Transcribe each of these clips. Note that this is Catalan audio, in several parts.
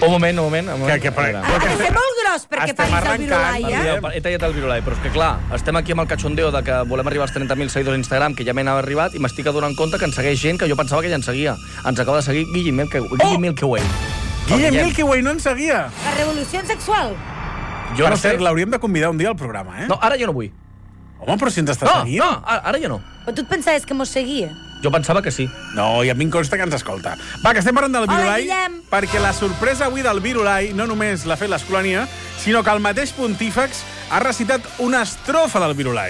Un moment. Ha de ser molt gros perquè facis el virulai, He tallat el virulai, però és que clar, estem aquí amb el cachondeo de que volem arribar als 30.000 seguidors a Instagram, que ja m'he arribat, i m'estic adonant compte que ens segueix gent que jo pensava que ja ens seguia. Ens acaba de seguir Guille Milkeway. Guille Milkeway no ens seguia. La revolució sexual. Jo no sé, l'hauríem de convidar un dia al programa, eh? No, ara jo no vull. Home, però si ens està seguint. No, ara ja no. Però tu et pensaves que mos seguia? Jo pensava que sí. No, i a mi em consta que ens escolta. Va, que estem parlant del virulai, Guillem. perquè la sorpresa avui del virulai no només l'ha fet l'Escolania, sinó que el mateix pontífex ha recitat una estrofa del virulai.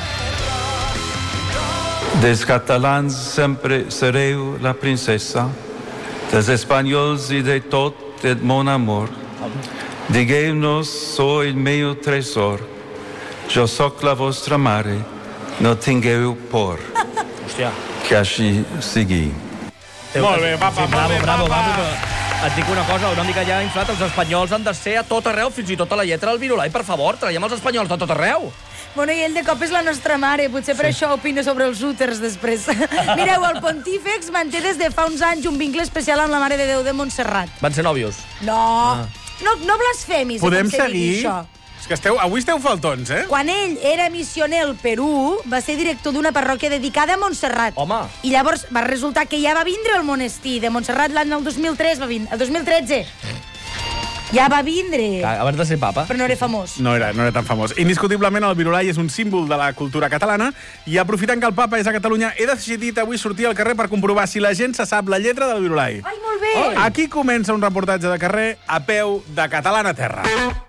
Dels catalans sempre sereu la princesa, dels espanyols i de tot el mon amor. Digueu-nos, sou el meu tresor. Jo sóc la vostra mare, no tingueu por. Hòstia. Que així sigui. Molt bé, papa, bravo. Et dic una cosa, una mica ja inflat, els espanyols han de ser a tot arreu, fins i tot a la lletra del virulai, per favor, traiem els espanyols de tot arreu. Bueno, i ell de cop és la nostra mare, potser per això opina sobre els úters després. Mireu, el pontífex manté des de fa uns anys un vincle especial amb la Mare de Déu de Montserrat. Van ser nòvios. No blasfemis. Podem seguir? És que avui esteu faltons, eh? Quan ell era missioner al Perú, va ser director d'una parròquia dedicada a Montserrat. Home. I llavors va resultar que ja va vindre el monestir de Montserrat l'any del 2003, el 2013. Ja va vindre. Abans de ser papa. Però no era famós. No era tan famós. Indiscutiblement, el virulai és un símbol de la cultura catalana i aprofitant que el papa és a Catalunya, he decidit avui sortir al carrer per comprovar si la gent se sap la lletra del virulai. Ai, molt bé! Aquí comença un reportatge de carrer a peu de Catalana Terra.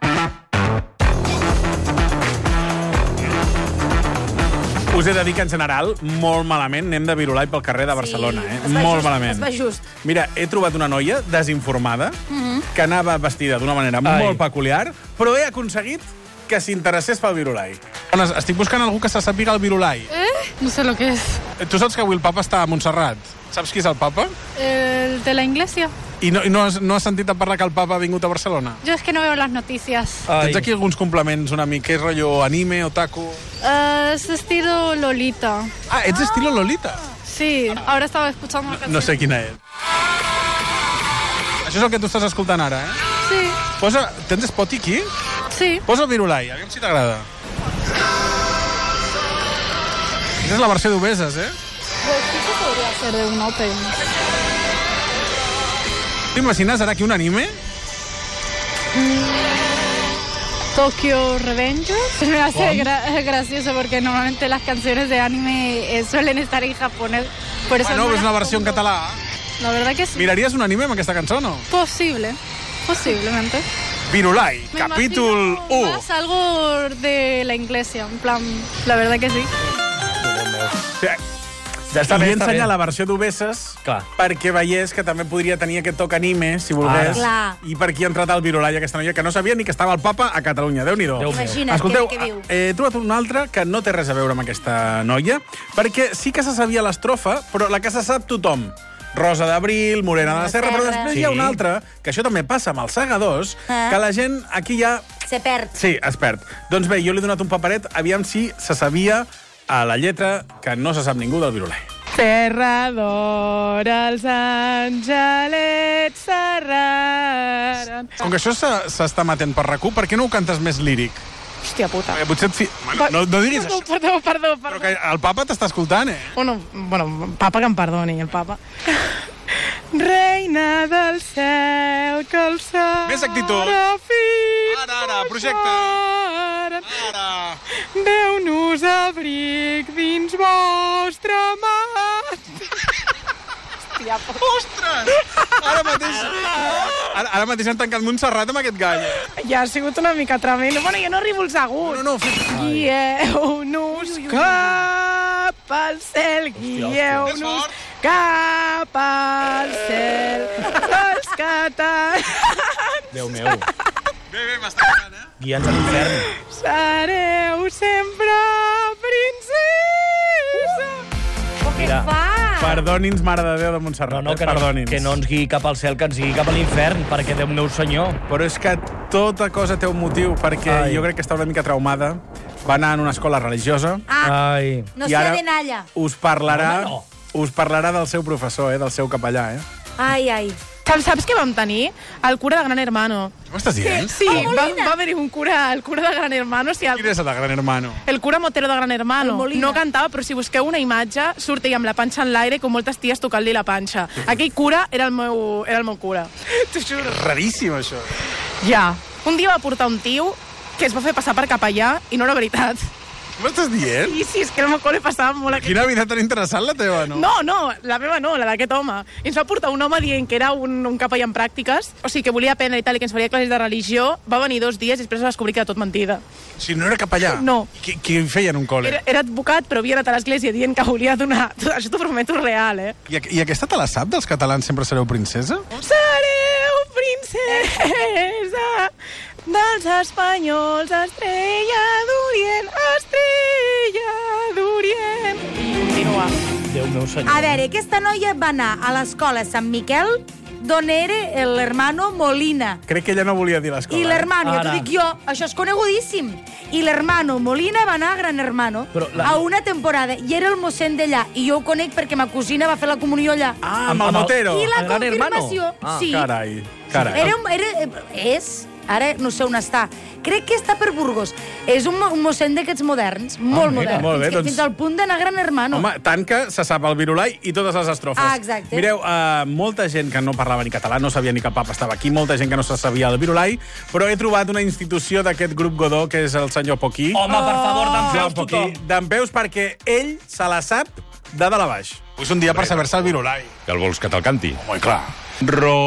Us he de dir que, en general, molt malament anem de virulai pel carrer de Barcelona, eh? Molt malament. Es va just. Mira, he trobat una noia desinformada que anava vestida d'una manera molt peculiar, però he aconseguit que s'interessés pel virulai. Estic buscant algú que se sàpiga el virulai. No sé lo que es. Tu saps que avui el papa està a Montserrat? Saps qui és el papa? El de la iglesia. I no has sentit a parlar que el papa ha vingut a Barcelona? Yo es que no veo las noticias. Tens aquí alguns complements una mica, és rotllo anime, otaku... Es estilo Lolita. Ah, ets estilo Lolita? Sí, ahora estaba escuchando una canción. No sé quina és. Això és el que tu estàs escoltant ara, eh? Sí. Tens Spotify aquí? Sí. Posa el virulai, aviam si t'agrada. Aquesta és la versió d'Obeses, eh? Pues eso podría ser de un open. ¿T'imagines ara aquí un anime? Tokyo Revengers. Me hace gracioso porque normalmente las canciones de anime suelen estar en japonès. Por eso Bueno, és una versió en català. La verdad que sí. Miraries un anime amb aquesta cançó, no? Posiblemente. Virulai, capítol 1. Más algo de la iglesia, en plan, la verdad que sí. Ja està bé, ensenyar la versió d'Obeses perquè veiés que també podria tenir aquest toc anime, si volgués, i per aquí ha entrat el virulai, aquesta noia, que no sabia ni que estava el papa a Catalunya. Déu-n'hi-do. Imagina't, escolteu, què diu? He trobat una altra que no té res a veure amb aquesta noia, perquè sí que se sabia l'estrofa, però la que se sap tothom. Rosa d'Abril, Morena de la Serra, però després hi ha una altra, que això també passa amb els segadors, que la gent aquí ja... Se perd. Sí, es perd. Doncs bé, jo li he donat un paperet, aviam si se sabia a la lletra que no se sap ningú del virulai. Serrador, els àngelets serraren... Com que això s'està matent per RAC1, per què no ho cantes més líric? Hòstia puta. Potser no diguis això. Perdó. Però que el papa t'està escoltant, eh? Bueno, papa que em perdoni, el papa. Reina del cel, que el Més actitud. Ara, projecte. Ara. Deu-nos abric dins vostre mar. Ostres! Ara mateix han tancat Montserrat amb aquest gall. Ja ha sigut una mica tremendo. Bueno, jo no arribo als aguts. No. Guieu-nos cap al cel, guieu-nos cap al cel, els catalans. Déu meu. Bé, m'està quedant, eh? Guia'ns a l'infern. Sereu sempre princesa. Mira. Perdoni'ns, Mare de Déu de Montserrat. Que no ens guiï cap al cel, que ens guiï cap a l'infern, perquè Déu meu senyor. Però és que tota cosa té un motiu, perquè jo crec que està una mica traumada. Va anar en una escola religiosa. No s'hi ha d'anar allà. Us parlarà del seu professor, del seu capellà, eh? Ai. Saps què vam tenir? El cura de Gran Hermano. Què m'estàs dient? Sí, va haver-hi un cura, el cura de Gran Hermano. O sigui, Quin és el de Gran Hermano? el cura motero de Gran Hermano. El Molina. No cantava, però si busqueu una imatge, surt ell amb la panxa en l'aire com moltes ties tocant-li la panxa. Aquell cura era el meu cura. T'ho juro. Raríssim, això. Ja. Un dia va portar un tio que es va fer passar per capellà i no era veritat. Què m'estàs dient? Sí, és que no me cole passava molt aquest... Quina vida tan interessant la teva, no? No, la meva no, la d'aquest home. I ens va portar un home dient que era un capellà en pràctiques, o sigui, que volia aprendre i tal, i que ens faria classes de religió. Va venir 2 dies i després va descobrir que era tot mentida. Si no era capellà? No. Qui feia en un col·le? Era advocat, però havia anat a l'església dient que volia donar... Això t'ho prometo real, eh? I aquesta te la sap, dels catalans sempre sereu princesa? Sereu princesa dels espanyols, estrella d'Orient, estrella d'Orient. Continua. Déu meu senyor. A veure, aquesta noia va anar a l'escola Sant Miquel, d'on era l'hermano Molina. Crec que ella no volia dir l'escola. I l'hermano, ja Ara. t'ho dic jo, això és conegudíssim. I l'hermano Molina va anar a Gran Hermano a una temporada, i era el mossèn d'allà. I jo ho conec perquè ma cosina va fer la comunió allà. Ah, amb el Motero. I la el Gran Hermano? confirmació, sí. Carai. Ara no sé on està. Crec que està per Burgos. És un mossèn d'aquests moderns, molt mira, modern. molt bé, doncs- Fins al punt d'anar a Gran Hermano. Home, tant que se sap el virulai i totes les estrofes. Ah, exacte. Mireu, molta gent que no parlava ni català, no sabia ni que papa estava aquí, molta gent que no se sabia el virulai, però he trobat una institució d'aquest grup Godó, que és el senyor Poquí. Home, per favor, Joan dempeus Poquí, tothom. dempeus perquè ell se la sap de dalt a baix. És un dia per saber-se el virulai. Que el vols que te'l canti? Molt clar.